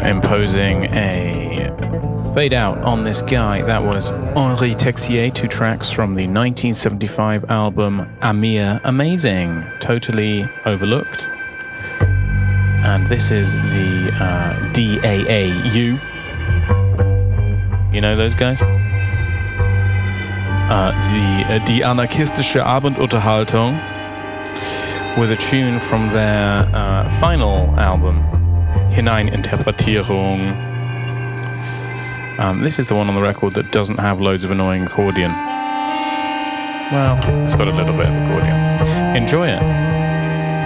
imposing a fade out on this guy. That was Henri Texier, 2 tracks from the 1975 album Amir Amazing, totally overlooked. And this is the DAAU. You know those guys? Die anarchistische Abendunterhaltung, with a tune from their final album, Hineininterpretierung. This is the one on the record that doesn't have loads of annoying accordion. Well, it's got a little bit of accordion. Enjoy it.